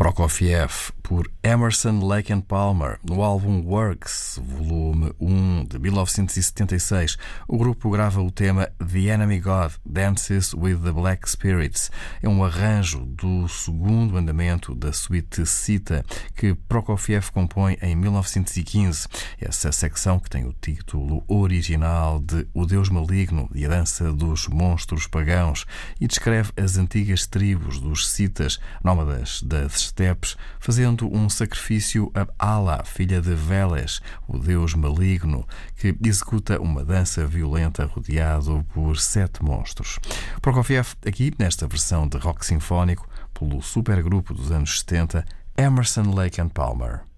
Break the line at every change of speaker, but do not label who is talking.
Prokofiev, por Emerson, Lake and Palmer, no álbum Works, volume 1 de 1976. O grupo grava o tema The Enemy God Dances with the Black Spirits. É um arranjo do segundo andamento da suíte Sita, que Prokofiev compõe em 1915. Essa secção, que tem o título original de O Deus Maligno e a Dança dos Monstros Pagãos, e descreve as antigas tribos dos Sitas, nómadas das estepes, fazendo um sacrifício a Allah, filha de Veles, o deus maligno, que executa uma dança violenta rodeado por 7 monstros. Prokofiev, aqui nesta versão de rock sinfónico, pelo supergrupo dos anos 70, Emerson, Lake and Palmer.